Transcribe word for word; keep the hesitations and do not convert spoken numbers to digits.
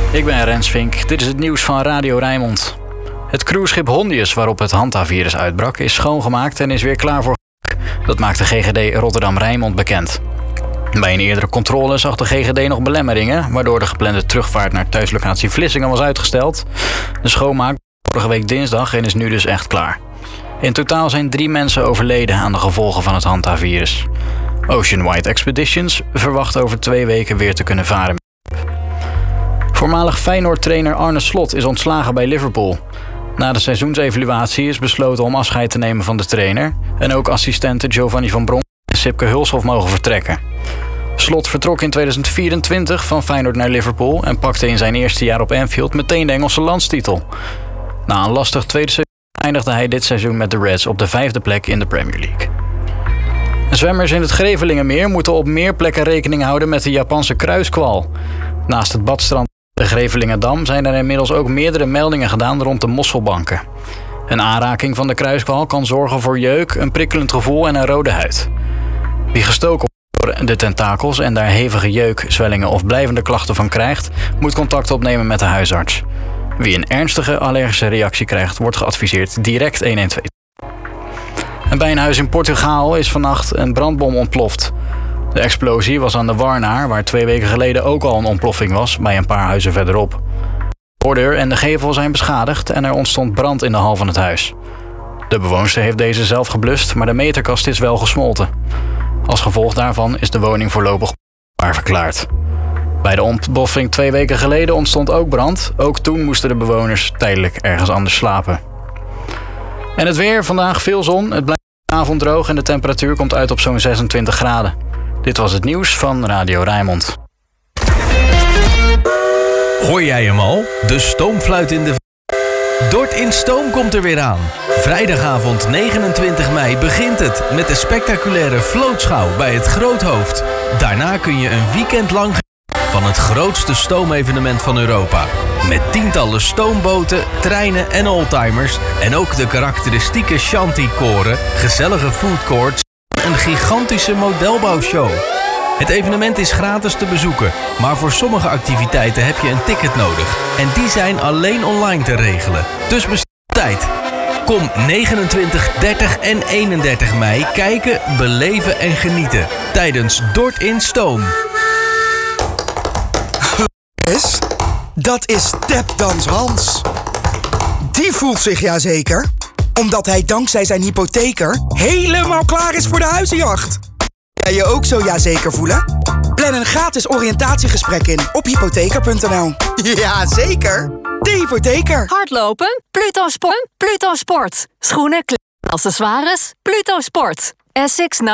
Ik ben Rens Vink. Dit is het nieuws van Radio Rijnmond. Het cruiseschip Hondius waarop het Hanta-virus uitbrak is schoongemaakt en is weer klaar voor gebruik. Dat maakt de G G D Rotterdam-Rijnmond bekend. Bij een eerdere controle zag de G G D nog belemmeringen, waardoor de geplande terugvaart naar thuislocatie Vlissingen was uitgesteld. De schoonmaak vorige week dinsdag en is nu dus echt klaar. In totaal zijn drie mensen overleden aan de gevolgen van het Hanta-virus. Ocean Wide Expeditions verwacht over twee weken weer te kunnen varen. Voormalig Feyenoord-trainer Arne Slot is ontslagen bij Liverpool. Na de seizoensevaluatie is besloten om afscheid te nemen van de trainer en ook assistenten Giovanni van Bronckhorst en Sipke Hulshoff mogen vertrekken. Slot vertrok in tweeduizend vierentwintig van Feyenoord naar Liverpool en pakte in zijn eerste jaar op Anfield meteen de Engelse landstitel. Na een lastig tweede seizoen eindigde hij dit seizoen met de Reds op de vijfde plek in de Premier League. Zwemmers in het Grevelingenmeer moeten op meer plekken rekening houden met de Japanse kruiskwal. Naast het badstrand de Grevelingendam zijn er inmiddels ook meerdere meldingen gedaan rond de mosselbanken. Een aanraking van de kruiskwal kan zorgen voor jeuk, een prikkelend gevoel en een rode huid. Wie gestoken wordt door de tentakels en daar hevige jeuk, zwellingen of blijvende klachten van krijgt, moet contact opnemen met de huisarts. Wie een ernstige allergische reactie krijgt, wordt geadviseerd direct honderdtwaalf. En bij een huis in Portugal is vannacht een brandbom ontploft. De explosie was aan de Warnaar, waar twee weken geleden ook al een ontploffing was, bij een paar huizen verderop. De voordeur en de gevel zijn beschadigd en er ontstond brand in de hal van het huis. De bewoonster heeft deze zelf geblust, maar de meterkast is wel gesmolten. Als gevolg daarvan is de woning voorlopig onbewoonbaar verklaard. Bij de ontploffing twee weken geleden ontstond ook brand. Ook toen moesten de bewoners tijdelijk ergens anders slapen. En het weer, vandaag veel zon, het blijft vanavond droog en de temperatuur komt uit op zo'n zesentwintig graden. Dit was het nieuws van Radio Rijnmond. Hoor jij hem al? De stoomfluit in de... Dort in Stoom komt er weer aan. Vrijdagavond negenentwintig mei begint het met de spectaculaire vlootschouw bij het Groothoofd. Daarna kun je een weekend lang genieten van het grootste stoomevenement van Europa. Met tientallen stoomboten, treinen en oldtimers en ook de karakteristieke shanty-koren, gezellige foodcourts en een gigantische modelbouwshow. Het evenement is gratis te bezoeken, maar voor sommige activiteiten heb je een ticket nodig. En die zijn alleen online te regelen. Dus bestel tijd. Kom negenentwintig, dertig en eenendertig mei kijken, beleven en genieten tijdens Dort in Stoom. Is? Dat is Tapdans Hans. Die voelt zich ja zeker, omdat hij dankzij zijn hypotheker helemaal klaar is voor de huizenjacht. Ga je ook zo ja zeker voelen? Plan een gratis oriëntatiegesprek in op hypotheker punt n l. Ja zeker, de hypotheker. Hardlopen? Pluto Sport. Pluto Sport. Schoenen, kleding, accessoires? Pluto Sport. Essex